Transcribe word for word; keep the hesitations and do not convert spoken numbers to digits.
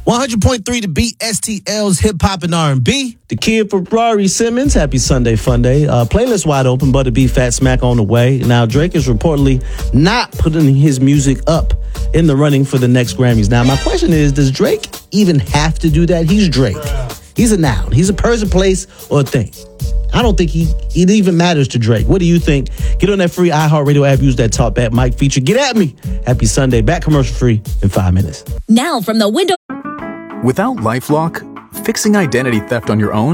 one hundred point three to beat S T L's Hip Hop and R and B. The Kid Ferrari Simmons, happy Sunday fun day. Uh, playlist wide open, Butter B, Fat Smack on the way. Now, Drake is reportedly not putting his music up in the running for the next Grammys. Now, my question is, does Drake even have to do that? He's Drake. He's a noun. He's a person, place, or a thing. I don't think he it even matters to Drake. What do you think? Get on that free iHeartRadio app. Use that Talk Back Mike feature. Get at me. Happy Sunday. Back commercial free in five minutes. Now from the window. Without LifeLock, fixing identity theft on your own